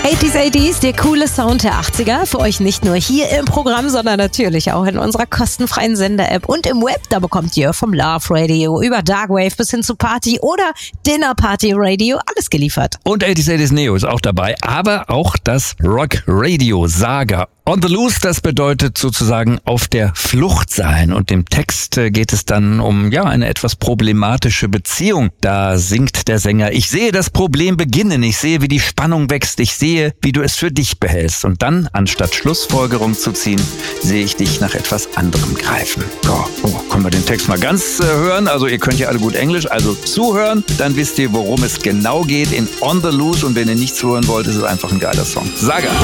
80s, der coole Sound der 80er. Für euch nicht nur hier im Programm, sondern natürlich auch in unserer kostenfreien Sender-App und im Web. Da bekommt ihr vom Love Radio über Darkwave bis hin zu Party oder Dinner Party Radio alles geliefert. Und 80s Neo ist auch dabei, aber auch das Rock Radio Saga. On the Loose, das bedeutet sozusagen auf der Flucht sein. Und im Text geht es dann um eine etwas problematische Beziehung. Da singt der Sänger: Ich sehe das Problem beginnen, ich sehe, wie die Spannung wächst, ich sehe, wie du es für dich behältst. Und dann, anstatt Schlussfolgerung zu ziehen, sehe ich dich nach etwas anderem greifen. Können wir den Text mal ganz hören? Also ihr könnt ja alle gut Englisch, also zuhören, dann wisst ihr, worum es genau geht in On the Loose. Und wenn ihr nichts hören wollt, ist es einfach ein geiler Song. Saga.